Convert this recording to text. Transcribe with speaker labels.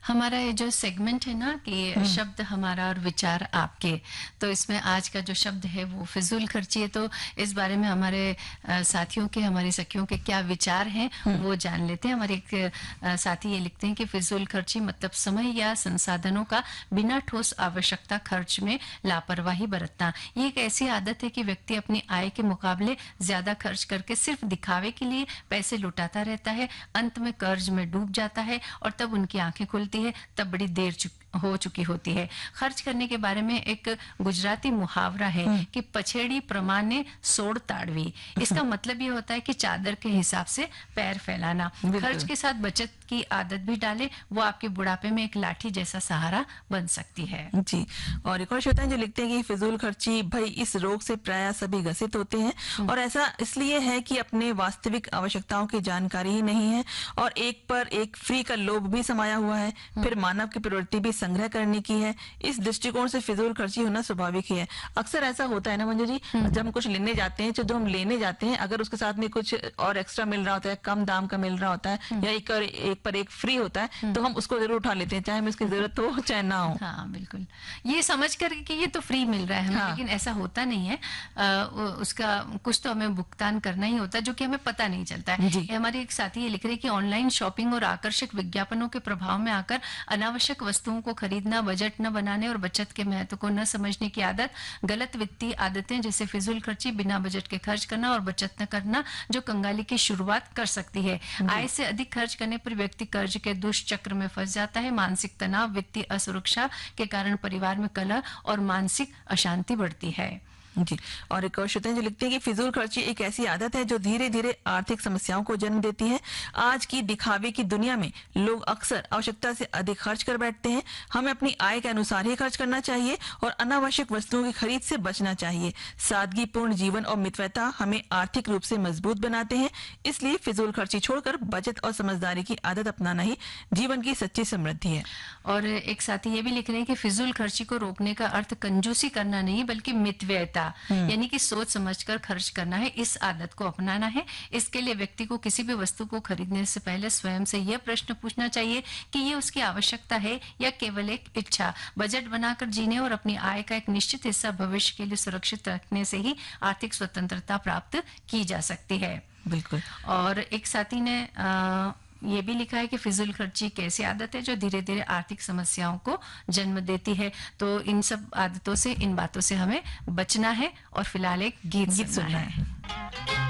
Speaker 1: हमारा ये जो सेगमेंट है ना कि शब्द हमारा और विचार आपके, तो इसमें आज का जो शब्द है वो फिजूल खर्ची है। तो इस बारे में हमारे साथियों के, हमारी सखियों के क्या विचार हैं वो जान लेते हैं। हमारे एक साथी ये लिखते हैं कि फिजूल खर्ची मतलब समय या संसाधनों का बिना ठोस आवश्यकता खर्च में लापरवाही बरतना। ये एक ऐसी आदत है कि व्यक्ति अपनी आय के मुकाबले ज्यादा खर्च करके सिर्फ दिखावे के लिए पैसे लुटाता रहता है, अंत में कर्ज में डूब जाता है और तब उनकी आंखें खुलती है तब बड़ी देर हो चुकी होती है। खर्च करने के बारे में एक गुजराती मुहावरा है कि पछेड़ी प्रमाणे सोड़ ताड़वी। इसका मतलब ये होता है कि चादर के हिसाब से पैर फैलाना। खर्च के साथ बचत की आदत भी डाले, वो आपके बुढ़ापे में एक लाठी जैसा सहारा बन सकती है।
Speaker 2: जी। और एक और श्रोता जो लिखते हैं कि फिजूल खर्ची, भाई इस रोग से प्राय सभी ग्रसित होते हैं और ऐसा इसलिए है कि अपने वास्तविक आवश्यकताओं की जानकारी ही नहीं है और एक पर एक फ्री का लोभ भी समाया हुआ है। फिर मानव की प्रवृत्ति भी संग्रह करने की है। इस दृष्टिकोण से फिजूल खर्ची होना स्वाभाविक ही है। अक्सर ऐसा होता है ना मंजू जी, जब हम कुछ लेने जाते हैं, जो हम लेने जाते हैं, अगर उसके साथ में कुछ और एक्स्ट्रा मिल रहा होता है, कम दाम का मिल रहा होता है या एक पर एक फ्री होता है, तो हम उसको जरूर उठा लेते हैं, चाहे हमें उसकी जरूरत हो चाहे ना हो।
Speaker 1: हाँ बिल्कुल, ये समझ कर कि ये तो फ्री मिल रहा है हमें, लेकिन ऐसा होता नहीं है। उसका कुछ तो हमें भुगतान करना ही होता है जो कि हमें पता नहीं चलता है। हमारे एक साथी ये लिख रहे हैं कि ऑनलाइन शॉपिंग और आकर्षक विज्ञापनों के प्रभाव में आकर अनावश्यक वस्तुओं को खरीदना, बजट न बनाने और बचत के महत्व को न समझने की आदत, गलत वित्तीय आदतें जैसे फिजूल खर्ची, बिना बजट के खर्च करना और बचत न करना जो कंगाली की शुरुआत कर सकती है। आय से अधिक खर्च करने पर व्यक्ति कर्ज के दुष्चक्र में फंस जाता है। मानसिक तनाव, वित्तीय असुरक्षा के कारण परिवार में कलह और मानसिक अशांति बढ़ती है।
Speaker 2: जी। और एक और श्रोता जो लिखते हैं कि फिजूल खर्ची एक ऐसी आदत है जो धीरे धीरे आर्थिक समस्याओं को जन्म देती है। आज की दिखावे की दुनिया में लोग अक्सर आवश्यकता से अधिक खर्च कर बैठते हैं। हमें अपनी आय के अनुसार ही खर्च करना चाहिए और अनावश्यक वस्तुओं की खरीद से बचना चाहिए। सादगीपूर्ण जीवन और मितव्ययता हमें आर्थिक रूप से मजबूत बनाते हैं। इसलिए फिजूल खर्ची छोड़कर बचत और समझदारी की आदत अपनाना ही जीवन की सच्ची समृद्धि है।
Speaker 1: और एक साथी ये भी लिख रहे हैं कि फिजूल खर्ची को रोकने का अर्थ कंजूसी करना नहीं बल्कि मितव्ययता यानी कि सोच समझकर खर्च करना है। इस आदत को अपनाना है। इसके लिए व्यक्ति को किसी भी वस्तु को खरीदने से पहले स्वयं से यह प्रश्न पूछना चाहिए कि ये उसकी आवश्यकता है या केवल एक इच्छा। बजट बनाकर जीने और अपनी आय का एक निश्चित हिस्सा भविष्य के लिए सुरक्षित रखने से ही आर्थिक स्वतंत्रता प्राप्त की जा सकती है।
Speaker 2: बिल्कुल।
Speaker 1: और एक साथी ने ये भी लिखा है कि फिजूल खर्ची एक ऐसी आदत है जो धीरे धीरे आर्थिक समस्याओं को जन्म देती है। तो इन सब आदतों से, इन बातों से हमें बचना है और फिलहाल एक गीत सुनना है।